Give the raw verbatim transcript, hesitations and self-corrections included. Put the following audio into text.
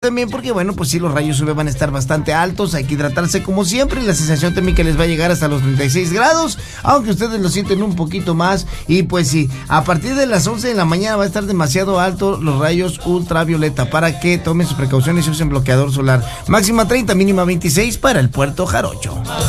También porque, bueno, pues sí, los rayos U V van a estar bastante altos, hay que hidratarse como siempre, la sensación térmica les va a llegar hasta los treinta y seis grados, aunque ustedes lo sienten un poquito más, y pues sí, a partir de las once de la mañana va a estar demasiado alto los rayos ultravioleta, para que tomen sus precauciones y usen bloqueador solar. Máxima treinta, mínima veintiséis para el Puerto Jarocho.